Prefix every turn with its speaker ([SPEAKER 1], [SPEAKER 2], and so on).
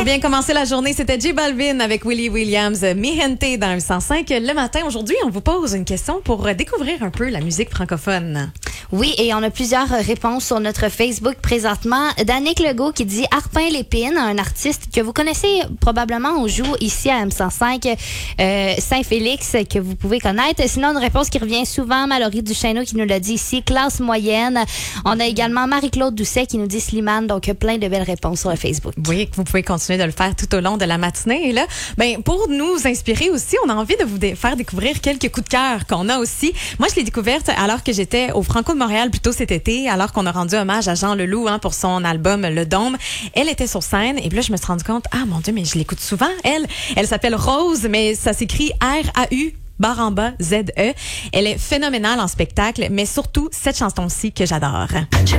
[SPEAKER 1] bien commencer la journée. C'était J Balvin avec Willie Williams, Mi Gente dans M105. Le matin, aujourd'hui, on vous pose une question pour découvrir un peu la musique francophone.
[SPEAKER 2] Oui, et on a plusieurs réponses sur notre Facebook présentement. Danick Legault qui dit Arpin Lépine, un artiste que vous connaissez probablement. On joue ici à M105 Saint-Félix, que vous pouvez connaître. Sinon, une réponse qui revient souvent, Mallory Duchesneau qui nous l'a dit ici, classe moyenne. On a également Marie-Claude Doucet qui nous dit Slimane. Donc, plein de belles réponses sur le Facebook.
[SPEAKER 1] Oui, vous pouvez continuer de le faire tout au long de la matinée. Et là, pour nous inspirer aussi, on a envie de vous faire découvrir quelques coups de cœur qu'on a aussi. Moi, je l'ai découverte alors que j'étais au Franco de Montréal plus tôt cet été, alors qu'on a rendu hommage à Jean Leloup pour son album Le Dôme. Elle était sur scène et puis là, je me suis rendu compte, ah mon Dieu, mais je l'écoute souvent. Elle s'appelle Rose, mais ça s'écrit R-A-U. /Z-E. Elle est phénoménale en spectacle, mais surtout cette chanson-ci que j'adore.